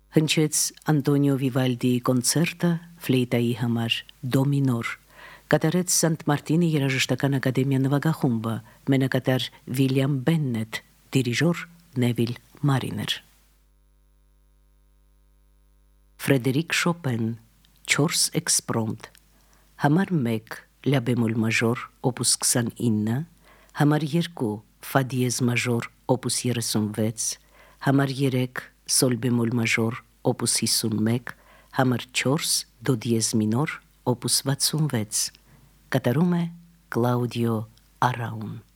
Հնչեց Անտոնիո Վիվալդիի կոնցերտը ֆլեյտայի համար դո մինոր, կատարեց Սանտ Մարտինի երաժշտական ակադեմիա նվագախումբը, մենակատար Վիլյամ Բեննետ, դիրիժոր Նևիլ Մարիներ։ Ֆրեդերիկ Շոպեն, 4 էքսպրոմտ, համար 1 լա բեմոլ մաժոր, օպուս 29, համար 2 ֆա դիեզ մաժոր, օպուս 36, համար 3 սոլ բեմոլ մաժոր, օպուս 51, համար 4 դո դիեզ մինոր, օպուս 66, կատարում է Կլաուդիո Արաուն։